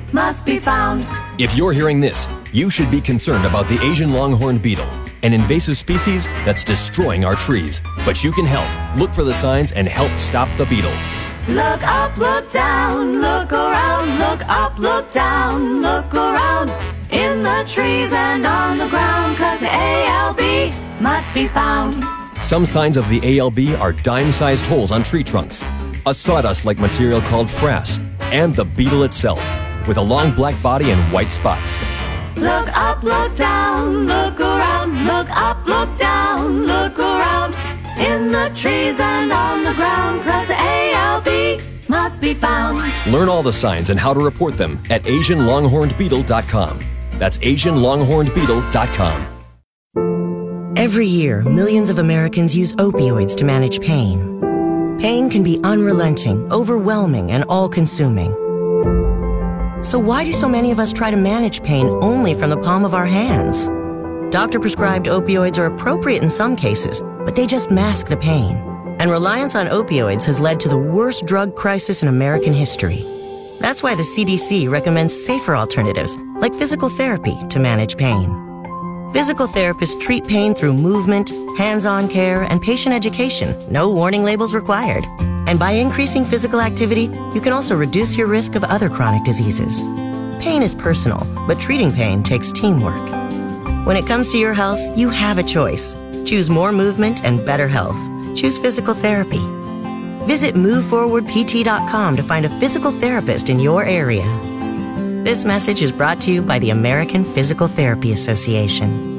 must be found. If you're hearing this, you should be concerned about the Asian longhorned beetle, an invasive species that's destroying our trees. But you can help. Look for the signs and help stop the beetle. Look up, look down, look around, look up, look down, look around, in the trees and on the ground, 'cause the ALB must be found. Some signs of the ALB are dime-sized holes on tree trunks, a sawdust-like material called frass, and the beetle itself, with a long black body and white spots. Look up, look down, look around, look up, look down, look around, in the trees and on the ground, 'cause the ALB must be found. Learn all the signs and how to report them at AsianLonghornedBeetle.com. That's AsianLonghornedBeetle.com. Every year, millions of Americans use opioids to manage pain. Pain can be unrelenting, overwhelming, and all-consuming. So why do so many of us try to manage pain only from the palm of our hands? Doctor-prescribed opioids are appropriate in some cases, but they just mask the pain. And reliance on opioids has led to the worst drug crisis in American history. That's why the CDC recommends safer alternatives, like physical therapy, to manage pain. Physical therapists treat pain through movement, hands-on care, and patient education. No warning labels required. And by increasing physical activity, you can also reduce your risk of other chronic diseases. Pain is personal, but treating pain takes teamwork. When it comes to your health, you have a choice. Choose more movement and better health. Choose physical therapy. Visit MoveForwardPT.com to find a physical therapist in your area. This message is brought to you by the American Physical Therapy Association.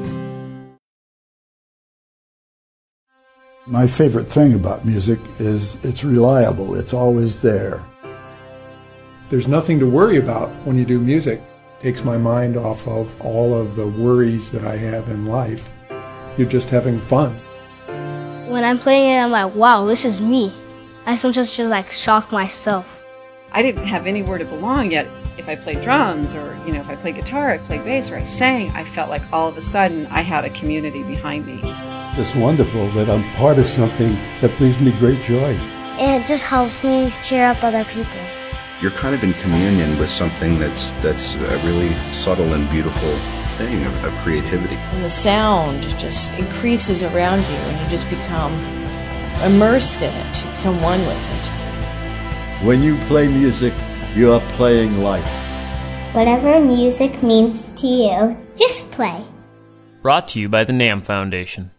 My favorite thing about music is it's reliable. It's always there. There's nothing to worry about when you do music. It takes my mind off of all of the worries that I have in life. You're just having fun. When I'm playing it, I'm like, wow, this is me. I sometimes just like shock myself. I didn't have anywhere to belong yet. If I played drums or, if I played guitar, I played bass, or I sang, I felt like all of a sudden I had a community behind me. It's wonderful that I'm part of something that brings me great joy. It just helps me cheer up other people. You're kind of in communion with something that's a really subtle and beautiful thing of creativity. And the sound just increases around you and you just become immersed in it. You become one with it. When you play music, you are playing life. Whatever music means to you, just play. Brought to you by the NAMM Foundation.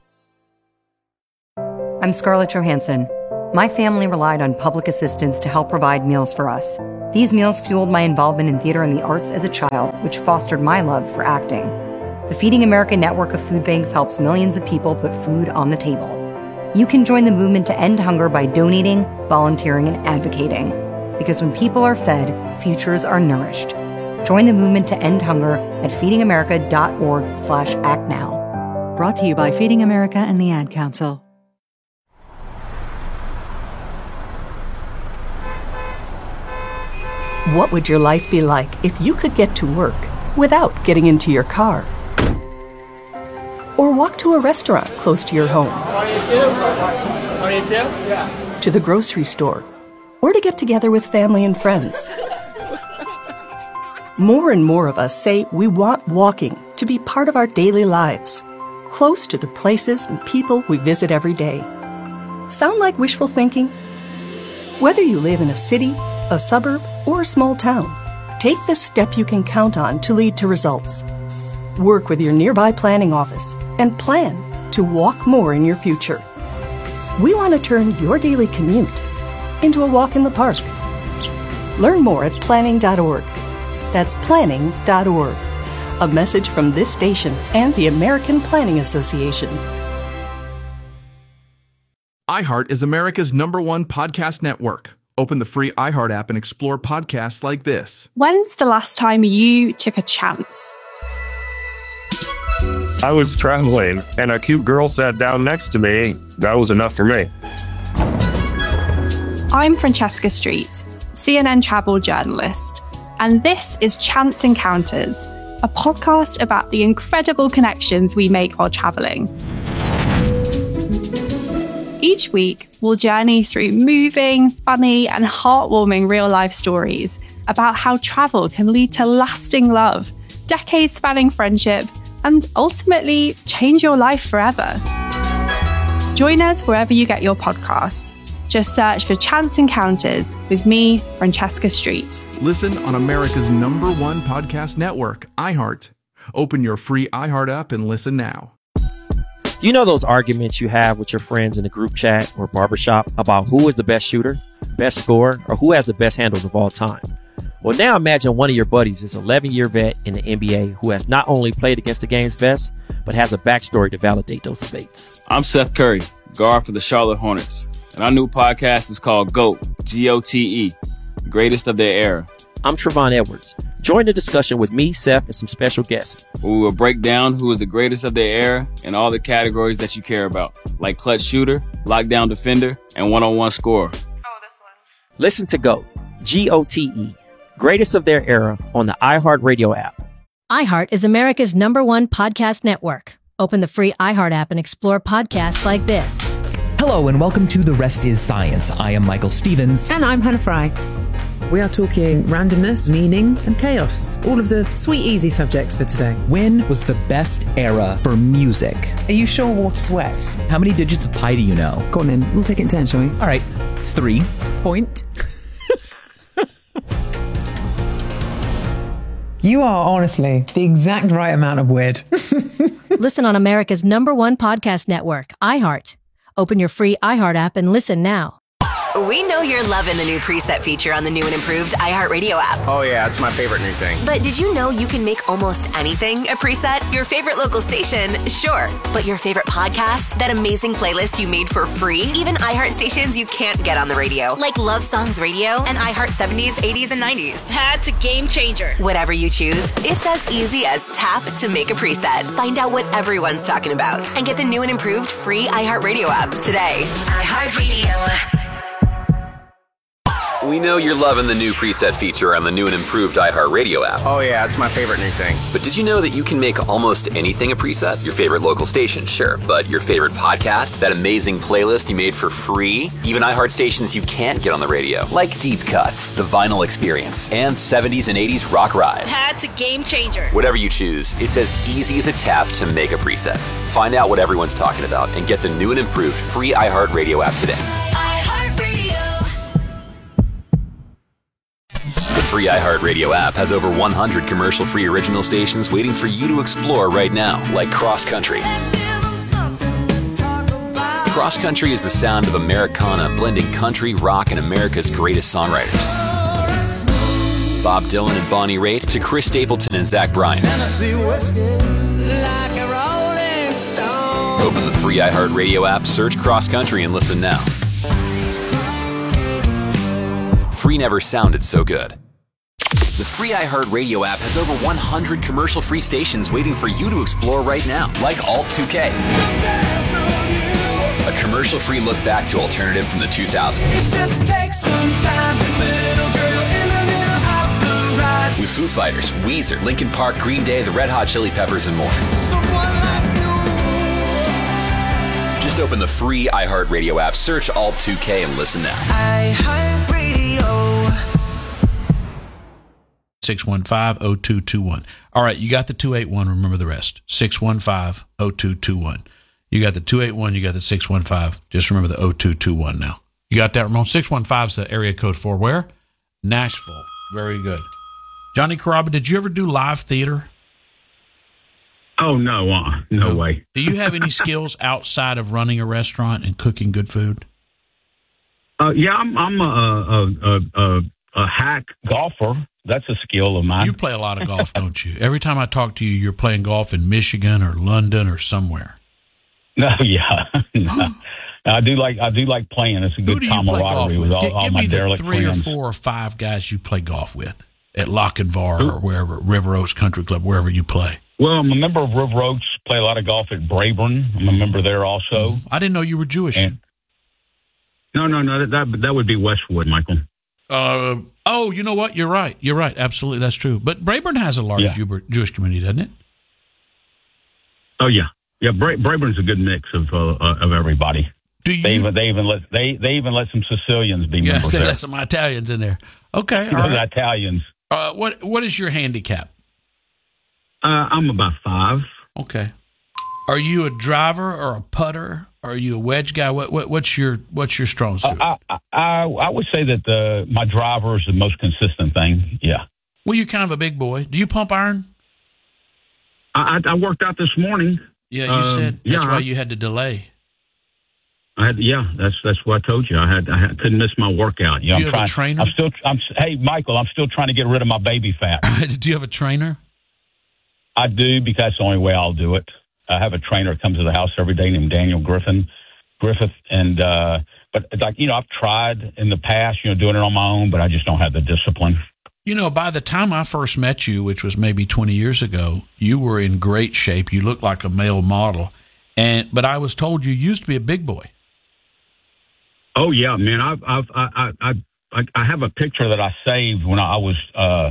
I'm Scarlett Johansson. My family relied on public assistance to help provide meals for us. These meals fueled my involvement in theater and the arts as a child, which fostered my love for acting. The Feeding America network of food banks helps millions of people put food on the table. You can join the movement to end hunger by donating, volunteering, and advocating. Because when people are fed, futures are nourished. Join the movement to end hunger at feedingamerica.org/actnow. Brought to you by Feeding America and the Ad Council. What would your life be like if you could get to work without getting into your car? Or walk to a restaurant close to your home? 22? Yeah. To the grocery store? Or to get together with family and friends? More and more of us say we want walking to be part of our daily lives, close to the places and people we visit every day. Sound like wishful thinking? Whether you live in a city, a suburb, or a small town, take the step you can count on to lead to results. Work with your nearby planning office and plan to walk more in your future. We want to turn your daily commute into a walk in the park. Learn more at planning.org. That's planning.org. A message from this station and the American Planning Association. iHeart is America's #1 podcast network. Open the free iHeart app and explore podcasts like this. When's the last time you took a chance? I was traveling and a cute girl sat down next to me. That was enough for me. I'm Francesca Street, CNN travel journalist, and this is Chance Encounters, a podcast about the incredible connections we make while traveling. Each week, we'll journey through moving, funny, and heartwarming real-life stories about how travel can lead to lasting love, decades-spanning friendship, and ultimately change your life forever. Join us wherever you get your podcasts. Just search for Chance Encounters with me, Francesca Street. Listen on America's #1 podcast network, iHeart. Open your free iHeart app and listen now. You know those arguments you have with your friends in a group chat or barbershop about who is the best shooter, best scorer, or who has the best handles of all time? Well, now imagine one of your buddies is an 11-year vet in the NBA who has not only played against the game's best, but has a backstory to validate those debates. I'm Seth Curry, guard for the Charlotte Hornets, and our new podcast is called GOAT, G-O-T-E, Greatest of Their Era. I'm Trevon Edwards. Join the discussion with me, Seth, and some special guests. We will break down who is the greatest of their era in all the categories that you care about, like clutch shooter, lockdown defender, and one-on-one scorer. Listen to GOAT, G-O-T-E, Greatest of Their Era on the iHeartRadio app. iHeart is America's #1 podcast network. Open the free iHeart app and explore podcasts like this. Hello and welcome to The Rest is Science. I am Michael Stevens. And I'm Hannah Fry. We are talking randomness, meaning, and chaos. All of the sweet, easy subjects for today. When was the best era for music? Are you sure water's wet? How many digits of pi do you know? Go on then. We'll take it in turn, shall we? All right. 3. Point. You are honestly the exact right amount of weird. Listen on America's #1 podcast network, iHeart. Open your free iHeart app and listen now. We know you're loving the new preset feature on the new and improved iHeartRadio app. Oh yeah, it's my favorite new thing. But did you know you can make almost anything a preset? Your favorite local station, sure. But your favorite podcast? That amazing playlist you made for free? Even iHeart stations you can't get on the radio, like Love Songs Radio and iHeart 70s, 80s, and 90s. That's a game changer. Whatever you choose, it's as easy as tap to make a preset. Find out what everyone's talking about and get the new and improved free iHeartRadio app today. iHeartRadio. We know you're loving the new preset feature on the new and improved iHeartRadio app. Oh yeah, it's my favorite new thing. But did you know that you can make almost anything a preset? Your favorite local station, sure. But your favorite podcast? That amazing playlist you made for free? Even iHeart stations you can't get on the radio. Like Deep Cuts, The Vinyl Experience, and 70s and 80s Rock Ride. That's a game changer. Whatever you choose, it's as easy as a tap to make a preset. Find out what everyone's talking about and get the new and improved free iHeartRadio app today. The free iHeartRadio app has over 100 commercial-free original stations waiting for you to explore right now, like Cross Country. Cross Country is the sound of Americana blending country, rock, and America's greatest songwriters. Bob Dylan and Bonnie Raitt to Chris Stapleton and Zach Bryan. Open the free iHeartRadio app, search Cross Country, and listen now. Free never sounded so good. The free iHeartRadio app has over 100 commercial-free stations waiting for you to explore right now, like Alt 2K. A commercial-free look back to alternative from the 2000s. Just take some time, little girl in the middle of the ride. With Foo Fighters, Weezer, Linkin Park, Green Day, the Red Hot Chili Peppers, and more. Just open the free iHeartRadio app, search Alt 2K, and listen now. iHeartRadio. 615-0221. All right, you got the 281. Remember the rest. 615-0221. You got the 281. You got the 615. Just remember the 0221 now. You got that, Ramon? 615 is the area code for where? Nashville. Very good. Johnny Caraba, did you ever do live theater? Oh, no. No way. Do you have any skills outside of running a restaurant and cooking good food? Yeah, I'm a hack golfer. That's a skill of mine. You play a lot of golf, don't you? Every time I talk to you, you're playing golf in Michigan or London or somewhere. No, yeah. No. I do like playing. It's a good camaraderie with all my derelict friends. Give me the 3 or 4 or 5 guys you play golf with at Lochinvar or wherever, River Oaks Country Club, wherever you play. Well, I'm a member of River Oaks. Play a lot of golf at Braeburn. I'm a member there also. I didn't know you were Jewish. No. That would be Westwood, Michael. Oh, you know what? You're right. Absolutely, that's true. But Braeburn has a large Jewish community, doesn't it? Oh yeah. Braeburn's a good mix of everybody. They even let some Sicilians be members there. They let some Italians in there. Okay, all Those right. Italians. What is your handicap? I'm about 5. Okay. Are you a driver or a putter? Are you a wedge guy? What's your strong suit? I would say that my driver is the most consistent thing. Yeah. Well, you're kind of a big boy. Do you pump iron? I worked out this morning. Yeah, you said that's why you had to delay. That's what I told you. I couldn't miss my workout. Do you have a trainer? Hey, Michael, I'm still trying to get rid of my baby fat. Do you have a trainer? I do, because that's the only way I'll do it. I have a trainer that comes to the house every day named Daniel Griffith, and but like I've tried in the past, doing it on my own, but I just don't have the discipline. By the time I first met you, which was maybe 20 years ago, you were in great shape. You looked like a male model, but I was told you used to be a big boy. Oh yeah, man! I have a picture that I saved when I was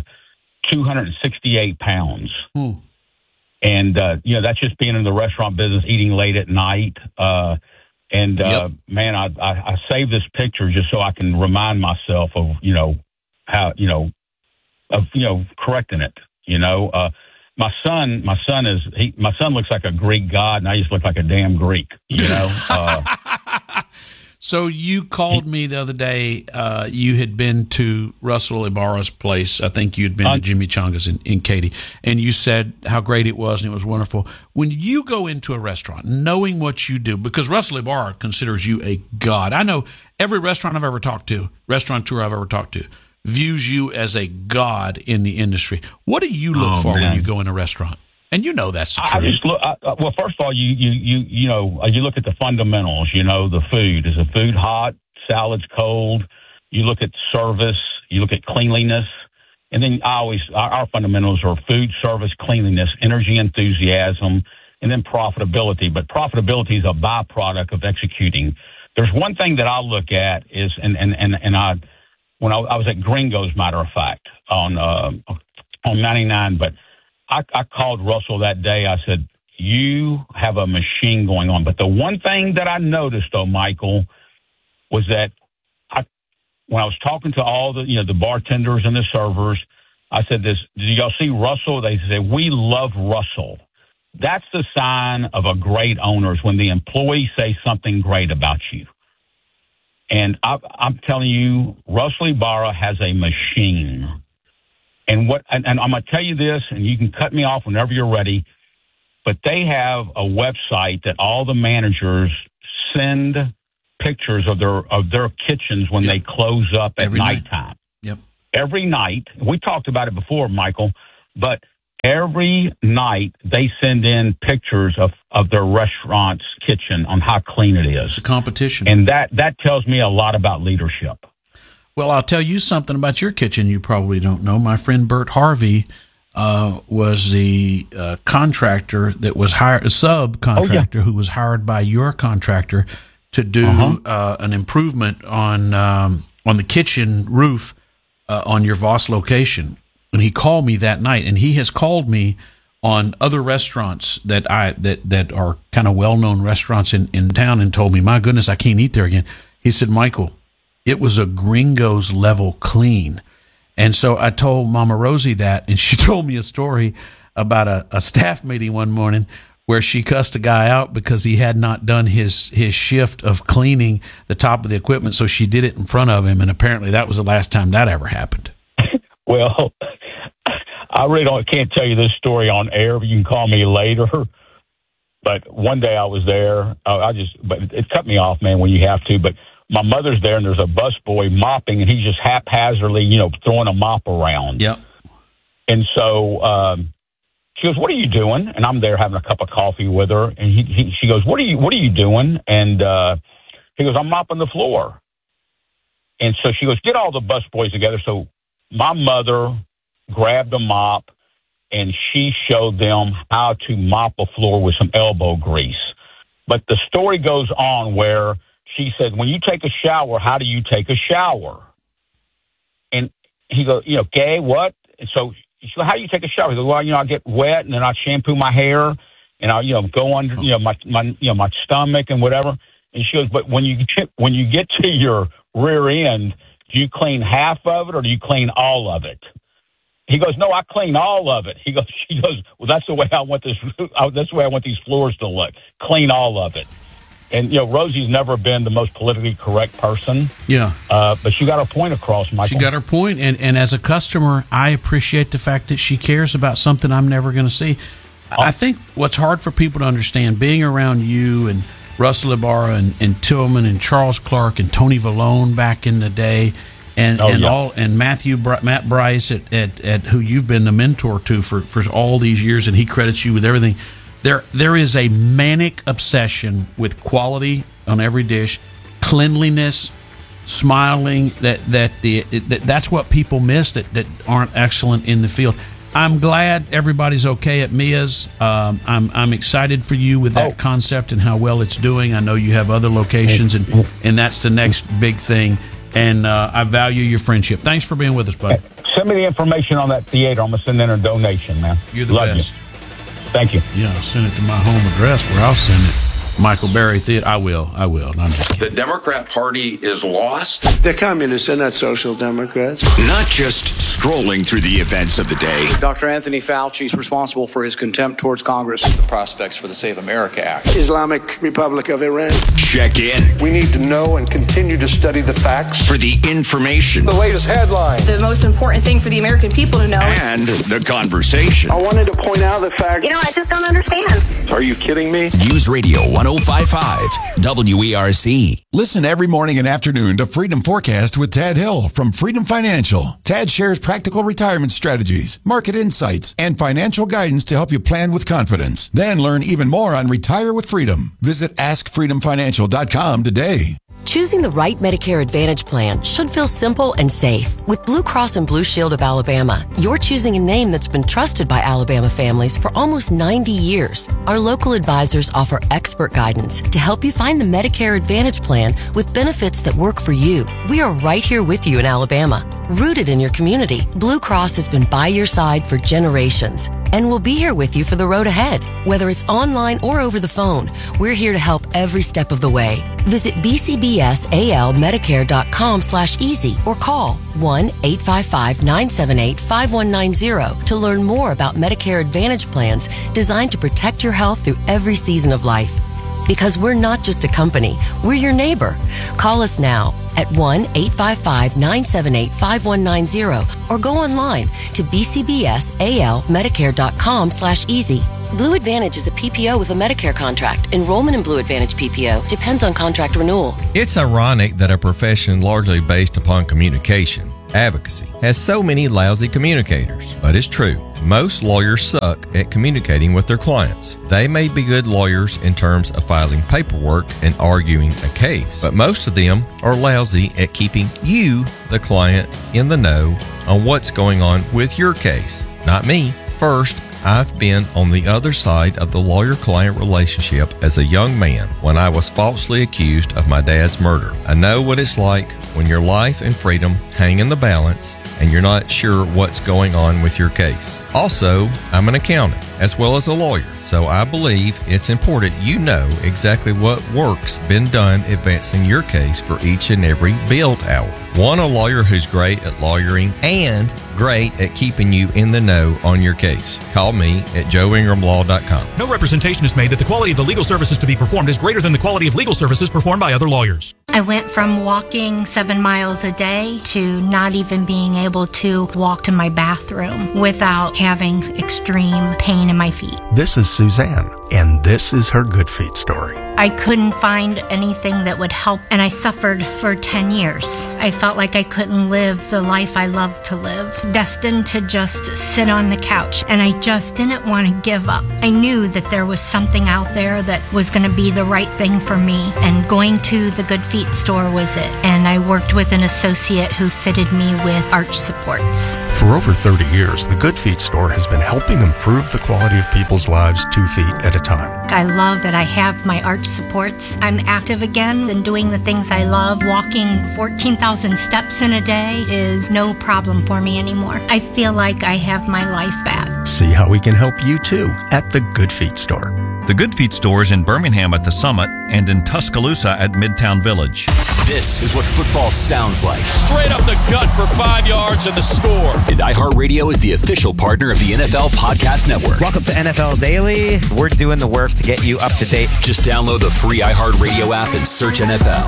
268 pounds. Ooh. And, that's just being in the restaurant business, eating late at night. Man, I saved this picture just so I can remind myself of, how, correcting it. My son looks like a Greek god, and I just look like a damn Greek, So you called me the other day. You had been to Russell Ibarra's place. I think you'd been to Jimmy Changa's in Katy, and you said how great it was and it was wonderful. When you go into a restaurant, knowing what you do, because Russell Ibarra considers you a god. I know every restaurateur I've ever talked to, views you as a god in the industry. What do you look for when you go in a restaurant? And that's the truth. Well, first of all, you look at the fundamentals. The food. Is the food hot? Salads cold? You look at service. You look at cleanliness. And then our fundamentals are food, service, cleanliness, energy, enthusiasm, and then profitability. But profitability is a byproduct of executing. There's one thing that I look at is, when I was at Gringo's, matter of fact, on 99, but I called Russell that day. I said, you have a machine going on. But the one thing that I noticed, though, Michael, was that when I was talking to all the bartenders and the servers, I said this, did y'all see Russell? They said, we love Russell. That's the sign of a great owner, is when the employees say something great about you. And I'm telling you, Russell Ibarra has a machine. And I'm going to tell you this, and you can cut me off whenever you're ready, but they have a website that all the managers send pictures of their kitchens when they close up at nighttime. Yep. Every night. We talked about it before, Michael, but every night they send in pictures of their restaurant's kitchen on how clean it is. It's a competition. And that tells me a lot about leadership. Well, I'll tell you something about your kitchen you probably don't know. My friend Bert Harvey was the contractor that was hired, a subcontractor who was hired by your contractor to do an improvement on the kitchen roof on your Voss location. And he called me that night, and he has called me on other restaurants that are kind of well-known restaurants in town, and told me, my goodness, I can't eat there again. He said, Michael, it was a Gringo's level clean. And so I told Mama Rosie that, and she told me a story about a staff meeting one morning where she cussed a guy out because he had not done his shift of cleaning the top of the equipment, so she did it in front of him, and apparently that was the last time that ever happened. Well, I really can't tell you this story on air, but you can call me later. But one day I was there. But it cut me off, man, when you have to. But my mother's there, and there's a busboy mopping, and he's just haphazardly, throwing a mop around. Yep. And so she goes, "What are you doing?" And I'm there having a cup of coffee with her, and she goes, "What are you doing?" And he goes, "I'm mopping the floor." And so she goes, "Get all the busboys together." So my mother grabbed a mop, and she showed them how to mop a floor with some elbow grease. But the story goes on where she said, when you take a shower, how do you take a shower? And he goes, okay, what? And so she goes, how do you take a shower? He goes, well, I get wet, and then I shampoo my hair, and I, go under, my stomach and whatever. And she goes, but when you get to your rear end, do you clean half of it or do you clean all of it? He goes, no, I clean all of it. She goes, well, that's the way I want this. That's the way I want these floors to look. Clean all of it. And, Rosie's never been the most politically correct person. Yeah. But she got her point across, Michael. She got her point, and as a customer, I appreciate the fact that she cares about something I'm never going to see. I think what's hard for people to understand, being around you and Russell Ibarra and Tillman and Charles Clark and Tony Vallone back in the day, and Matt Bryce at who you've been the mentor to for all these years, and he credits you with everything. There is a manic obsession with quality on every dish, cleanliness, smiling. That's what people miss that aren't excellent in the field. I'm glad everybody's okay at Mia's. I'm excited for you with that concept and how well it's doing. I know you have other locations, and that's the next big thing. And I value your friendship. Thanks for being with us, bud. Send me the information on that theater. I'm going to send in a donation, man. You're the Love best. You. Thank you. Yeah, I'll send it to my home address where I'll send it. Michael Berry Theater. I will. I'm just kidding. The Democrat Party is lost. They're communists. They're not social democrats. Not just strolling through the events of the day. Dr. Anthony Fauci is responsible for his contempt towards Congress. The prospects for the Save America Act. Islamic Republic of Iran. Check in. We need to know and continue to study the facts. For the information. The latest headline. The most important thing for the American people to know. And the conversation. I wanted to point out the fact. I just don't understand. Are you kidding me? News Radio 1055 WERC. Listen every morning and afternoon to Freedom Forecast with Tad Hill from Freedom Financial. Tad shares practical retirement strategies, market insights, and financial guidance to help you plan with confidence. Then learn even more on Retire with Freedom. Visit AskFreedomFinancial.com today. Choosing the right Medicare Advantage plan should feel simple and safe. With Blue Cross and Blue Shield of Alabama, you're choosing a name that's been trusted by Alabama families for almost 90 years. Our local advisors offer expert guidance to help you find the Medicare Advantage plan with benefits that work for you. We are right here with you in Alabama. Rooted in your community, Blue Cross has been by your side for generations. And we'll be here with you for the road ahead. Whether it's online or over the phone, we're here to help every step of the way. Visit bcbsalmedicare.com/easy or call 1-855-978-5190 to learn more about Medicare Advantage plans designed to protect your health through every season of life. Because we're not just a company, we're your neighbor. Call us now at 1-855-978-5190 or go online to bcbsalmedicare.com/easy. Blue Advantage is a PPO with a Medicare contract. Enrollment in Blue Advantage PPO depends on contract renewal. It's ironic that a profession largely based upon communication, advocacy, has so many lousy communicators. But it's true. Most lawyers suck at communicating with their clients. They may be good lawyers in terms of filing paperwork and arguing a case, but most of them are lousy at keeping you, the client, in the know on what's going on with your case. Not me. First, I've been on the other side of the lawyer-client relationship as a young man when I was falsely accused of my dad's murder. I know what it's like when your life and freedom hang in the balance and you're not sure what's going on with your case. Also, I'm an accountant as well as a lawyer, so I believe it's important you know exactly what work's been done advancing your case for each and every billed hour. Want a lawyer who's great at lawyering and great at keeping you in the know on your case? Call me at joeingramlaw.com. No representation is made that the quality of the legal services to be performed is greater than the quality of legal services performed by other lawyers. I went from walking 7 miles a day to not even being able to walk to my bathroom without having extreme pain in my feet. This is Suzanne, and this is her Good Feet story. I couldn't find anything that would help, and I suffered for 10 years. I felt like I couldn't live the life I loved to live, destined to just sit on the couch, and I just didn't want to give up. I knew that there was something out there that was going to be the right thing for me, and going to the Good Feet store was it. And I worked with an associate who fitted me with arch supports. For over 30 years, the Good Feet store has been helping improve the quality of people's lives 2 feet at a time. I love that I have my arch supports. I'm active again and doing the things I love. Walking 14,000 steps in a day is no problem for me anymore. I feel like I have my life back. See how we can help you too at the Good Feet store. The Good Feet store is in Birmingham at the Summit and in Tuscaloosa at Midtown Village. This is what football sounds like. Straight up the gut for 5 yards and the score. And iHeartRadio is the official partner of the NFL Podcast Network. Welcome to NFL Daily. We're doing the work to get you up to date. Just download the free iHeartRadio app and search NFL.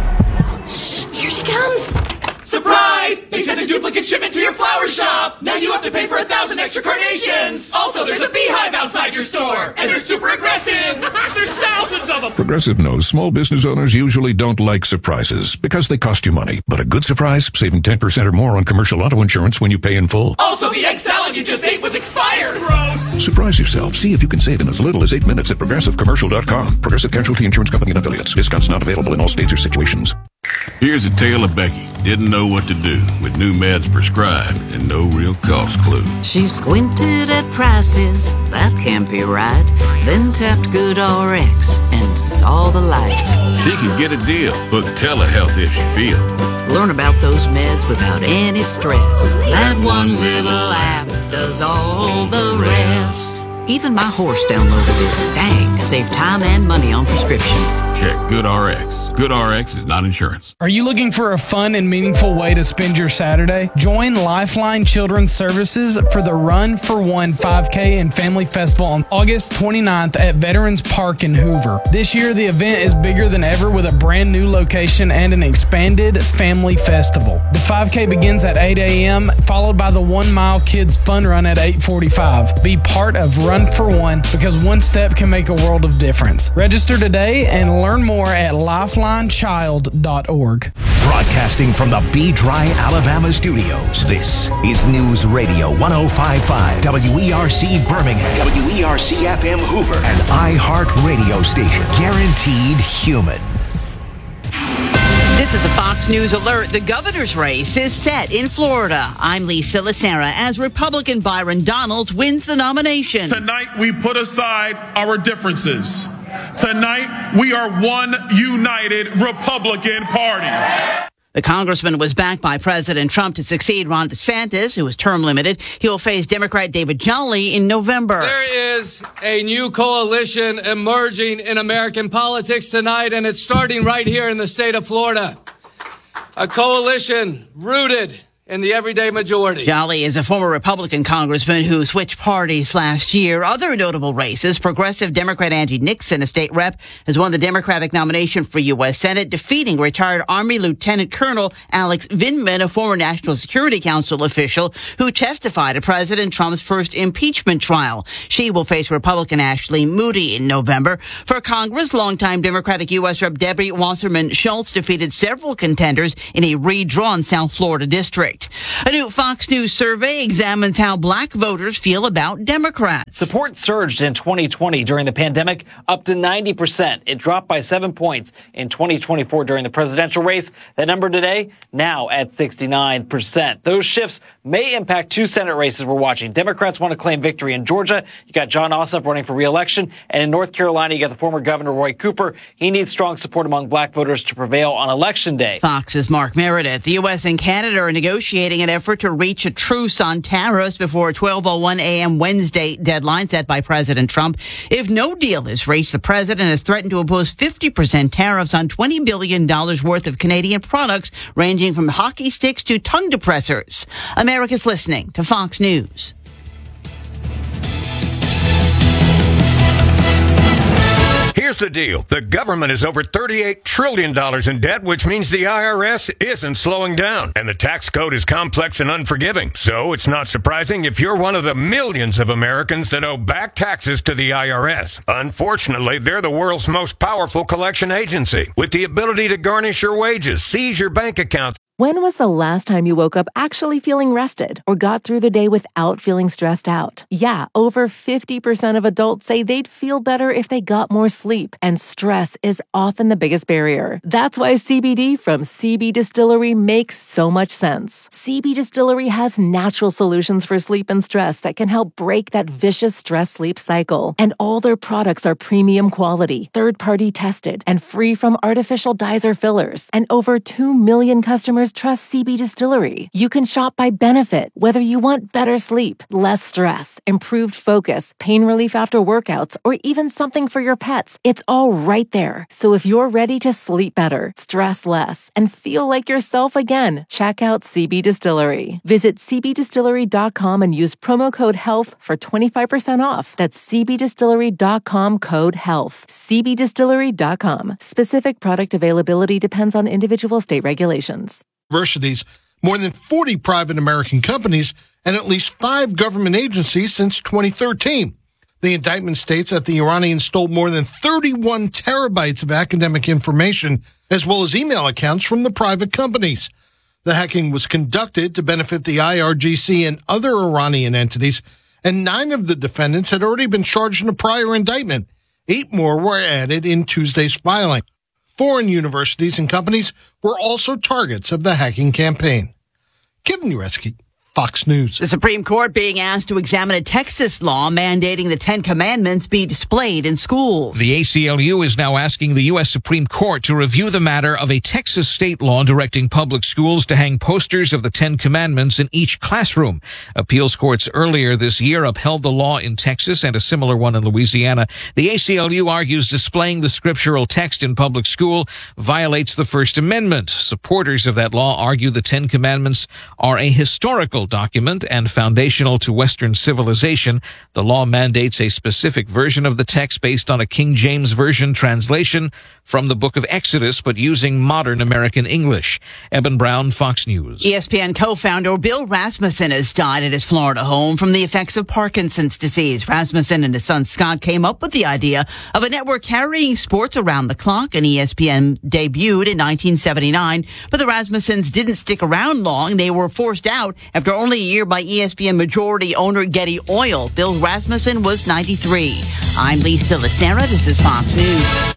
Shh, here she comes. Surprise! They sent a duplicate shipment to your flower shop! Now you have to pay for 1,000 extra carnations! Also, there's a beehive outside your store! And they're super aggressive! There's thousands of them! Progressive knows small business owners usually don't like surprises because they cost you money. But a good surprise? Saving 10% or more on commercial auto insurance when you pay in full. Also, the egg salad you just ate was expired! Gross! Surprise yourself. See if you can save in as little as 8 minutes at ProgressiveCommercial.com. Progressive Casualty Insurance Company and Affiliates. Discounts not available in all states or situations. Here's a tale of Becky. Didn't know what to do with new meds prescribed and no real cost clue. She squinted at prices, that can't be right. Then tapped GoodRx and saw the light. She could get a deal. Book telehealth if she feel. Learn about those meds without any stress. That one little app does all the rest. Even my horse downloaded it. Dang, save time and money on prescriptions. Check GoodRx. GoodRx is not insurance. Are you looking for a fun and meaningful way to spend your Saturday? Join Lifeline Children's Services for the Run for One 5K and Family Festival on August 29th at Veterans Park in Hoover. This year, the event is bigger than ever with a brand new location and an expanded family festival. The 5K begins at 8 a.m., followed by the 1 Mile Kids Fun Run at 8:45. Be part of Run for One, because one step can make a world of difference. Register today and learn more at lifelinechild.org. Broadcasting from the B. Dry, Alabama studios, this is News Radio 105.5 WERC Birmingham, WERC FM Hoover, and iHeart Radio station. Guaranteed human. This is a Fox News alert. The governor's race is set in Florida. I'm Lisa Lacera as Republican Byron Donalds wins the nomination. Tonight, we put aside our differences. Tonight, we are one united Republican Party. The congressman was backed by President Trump to succeed Ron DeSantis, who is term limited. He will face Democrat David Jolly in November. There is a new coalition emerging in American politics tonight, and it's starting right here in the state of Florida. A coalition rooted in the everyday majority. Jolly is a former Republican congressman who switched parties last year. Other notable races, progressive Democrat Angie Nixon, a state rep, has won the Democratic nomination for U.S. Senate, defeating retired Army Lieutenant Colonel Alex Vindman, a former National Security Council official who testified at President Trump's first impeachment trial. She will face Republican Ashley Moody in November. For Congress, longtime Democratic U.S. Rep Debbie Wasserman Schultz defeated several contenders in a redrawn South Florida district. A new Fox News survey examines how black voters feel about Democrats. Support surged in 2020 during the pandemic up to 90%. It dropped by 7 points in 2024 during the presidential race. That number today now at 69%. Those shifts may impact two Senate races we're watching. Democrats want to claim victory in Georgia. You got Jon Ossoff running for re-election. And in North Carolina, you got the former Governor Roy Cooper. He needs strong support among black voters to prevail on Election Day. Fox's Mark Meredith. The U.S. and Canada are negotiating an effort to reach a truce on tariffs before a 12:01 a.m. Wednesday deadline set by President Trump. If no deal is reached, the president has threatened to impose 50% tariffs on $20 billion worth of Canadian products, ranging from hockey sticks to tongue depressors. America's listening to Fox News. Here's the deal. The government is over $38 trillion in debt, which means the IRS isn't slowing down. And the tax code is complex and unforgiving. So it's not surprising if you're one of the millions of Americans that owe back taxes to the IRS. Unfortunately, they're the world's most powerful collection agency, with the ability to garnish your wages, seize your bank accounts. When was the last time you woke up actually feeling rested or got through the day without feeling stressed out? Yeah, over 50% of adults say they'd feel better if they got more sleep, and stress is often the biggest barrier. That's why CBD from CB Distillery makes so much sense. CB Distillery has natural solutions for sleep and stress that can help break that vicious stress-sleep cycle. And all their products are premium quality, third-party tested, and free from artificial dyes or fillers. And over 2 million customers customers trust CB Distillery. You can shop by benefit, whether you want better sleep, less stress, improved focus, pain relief after workouts, or even something for your pets. It's all right there. So if you're ready to sleep better, stress less, and feel like yourself again, check out CB Distillery. Visit cbdistillery.com and use promo code HEALTH for 25% off. That's cbdistillery.com, code HEALTH. cbdistillery.com. Specific product availability depends on individual state regulations. Universities, more than 40 private American companies, and at least 5 government agencies since 2013. The indictment states that the Iranians stole more than 31 terabytes of academic information, as well as email accounts from the private companies. The hacking was conducted to benefit the IRGC and other Iranian entities, and 9 of the defendants had already been charged in a prior indictment. 8 more were added in Tuesday's filing. Foreign universities and companies were also targets of the hacking campaign. Kevin Ureski, Fox News. The Supreme Court being asked to examine a Texas law mandating the 10 Commandments be displayed in schools. The ACLU is now asking the U.S. Supreme Court to review the matter of a Texas state law directing public schools to hang posters of the 10 Commandments in each classroom. Appeals courts earlier this year upheld the law in Texas and a similar one in Louisiana. The ACLU argues displaying the scriptural text in public school violates the First Amendment. Supporters of that law argue the 10 Commandments are a historical document and foundational to Western civilization. The law mandates a specific version of the text based on a King James Version translation from the book of Exodus, but using modern American English. Eben Brown, Fox News. ESPN co-founder Bill Rasmussen has died at his Florida home from the effects of Parkinson's disease. Rasmussen and his son Scott came up with the idea of a network carrying sports around the clock, and ESPN debuted in 1979. But the Rasmussens didn't stick around long. They were forced out after only a year by ESPN majority owner Getty Oil. Bill Rasmussen was 93. I'm Lisa Lacera. This is Fox News.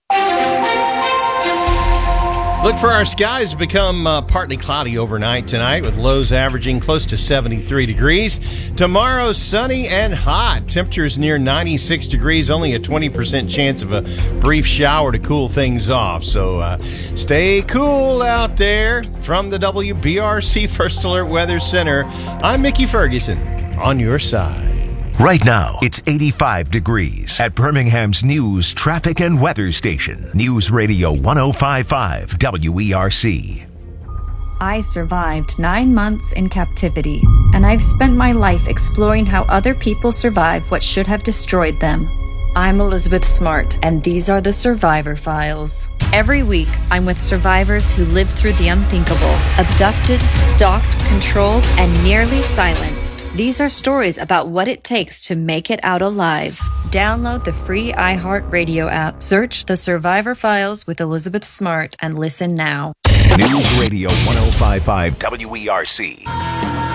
Look for our skies to become partly cloudy overnight tonight, with lows averaging close to 73 degrees. Tomorrow, sunny and hot. Temperatures near 96 degrees, only a 20% chance of a brief shower to cool things off. So stay cool out there. From the WBRC First Alert Weather Center, I'm Mickey Ferguson, on your side. Right now, it's 85 degrees at Birmingham's news, traffic, and weather station. News Radio 105.5 WERC. I survived 9 months in captivity, and I've spent my life exploring how other people survive what should have destroyed them. I'm Elizabeth Smart, and these are the Survivor Files. Every week, I'm with survivors who lived through the unthinkable, abducted, stalked, controlled, and nearly silenced. These are stories about what it takes to make it out alive. Download the free iHeartRadio app. Search The Survivor Files with Elizabeth Smart and listen now. News Radio 105.5 WERC.